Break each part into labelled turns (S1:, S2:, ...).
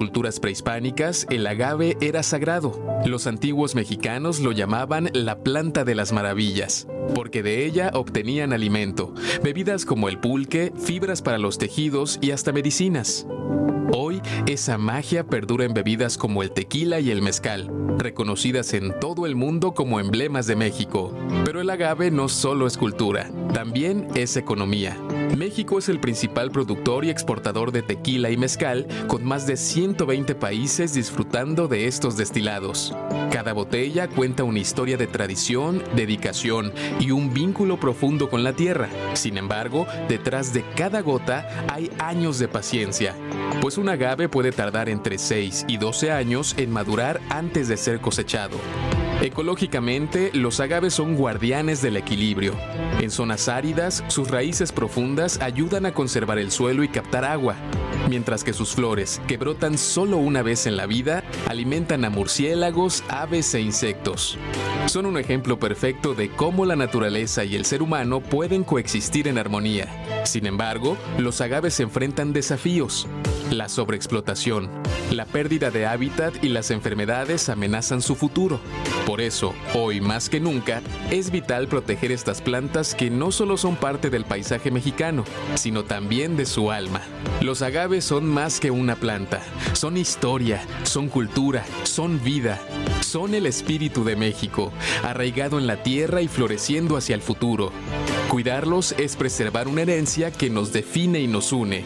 S1: culturas prehispánicas, el agave era sagrado. Los antiguos mexicanos lo llamaban la planta de las maravillas, porque de ella obtenían alimento, bebidas como el pulque, fibras para los tejidos y hasta medicinas. Hoy, esa magia perdura en bebidas como el tequila y el mezcal, reconocidas en todo el mundo como emblemas de México. Pero el agave no solo es cultura, también es economía. México es el principal productor y exportador de tequila y mezcal, con más de 120 países disfrutando de estos destilados. Cada botella cuenta una historia de tradición, dedicación y un vínculo profundo con la tierra. Sin embargo, detrás de cada gota hay años de paciencia, pues un agave puede tardar entre 6 y 12 años en madurar antes de ser cosechado. Ecológicamente, los agaves son guardianes del equilibrio. En zonas áridas, sus raíces profundas ayudan a conservar el suelo y captar agua, mientras que sus flores, que brotan solo una vez en la vida, alimentan a murciélagos, aves e insectos. Son un ejemplo perfecto de cómo la naturaleza y el ser humano pueden coexistir en armonía. Sin embargo, los agaves enfrentan desafíos. La sobreexplotación, la pérdida de hábitat y las enfermedades amenazan su futuro. Por eso, hoy más que nunca, es vital proteger estas plantas que no solo son parte del paisaje mexicano, sino también de su alma. Los agaves son más que una planta, son historia, son cultura, son vida, son el espíritu de México, arraigado en la tierra y floreciendo hacia el futuro. Cuidarlos es preservar una herencia que nos define y nos une.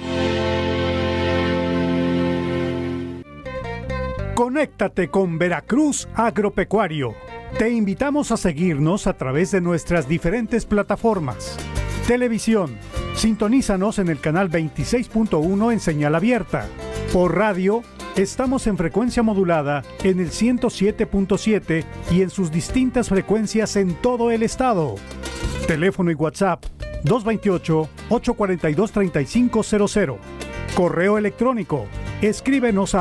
S2: Conéctate con Veracruz Agropecuario. Te invitamos a seguirnos a través de nuestras diferentes plataformas. Televisión, sintonízanos en el canal 26.1 en señal abierta. Por radio, estamos en frecuencia modulada en el 107.7 y en sus distintas frecuencias en todo el estado. Teléfono y WhatsApp 228-842-3500. Correo electrónico. Escríbenos a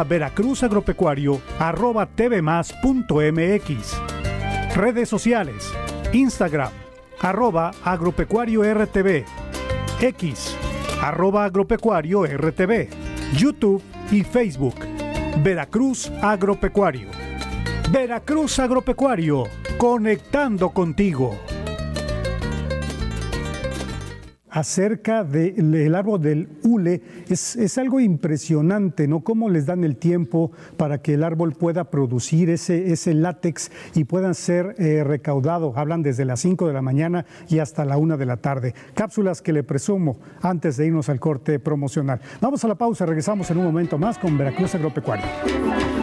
S2: veracruzagropecuario@tvmas.mx. Redes sociales: Instagram, @agropecuariortv, X, @agropecuariortv, YouTube y Facebook. Veracruz Agropecuario. Veracruz Agropecuario, conectando contigo. Acerca del árbol del hule, es algo impresionante, ¿no? Cómo les dan el tiempo para que el árbol pueda producir ese látex y puedan ser recaudados. Hablan desde las 5 de la mañana y hasta la 1 de la tarde. Cápsulas que le presumo antes de irnos al corte promocional. Vamos a la pausa, regresamos en un momento más con Veracruz Agropecuario.